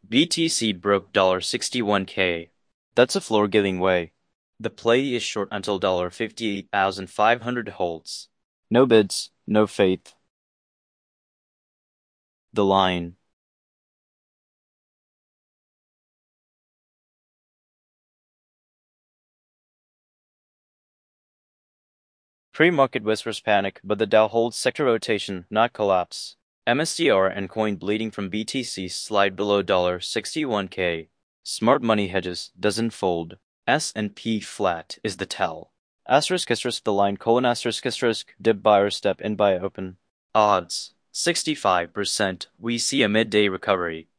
BTC broke $61K. That's a floor giving way. The play is short until $58,500 holds. No bids, no faith. The line. Pre-market whispers panic, but the Dow holds sector rotation, not collapse. MSTR and coin bleeding from BTC slide below $61K. Smart money hedges, doesn't fold. S&P flat is the tell. Asterisk the line, asterisk dip buyer step in buy open. Odds 65%. We see a midday recovery.